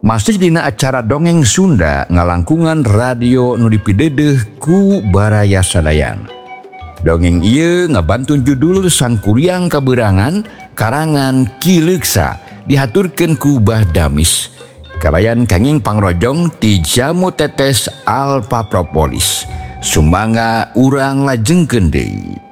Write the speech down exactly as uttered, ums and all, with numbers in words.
Masih dina acara dongeng Sunda ngalangkungan radio nu dipidedeh ku Baraya Sadayan. Dongeng ieu ngabantun judul Sangkuriang Kaberangan karangan Ki Leuksa dihaturkeun ku Bah Damis. Kalayan kenging pangrojong ti Jamu Tetes Alfa Propolis. Sumangga urang lajengkeun deui.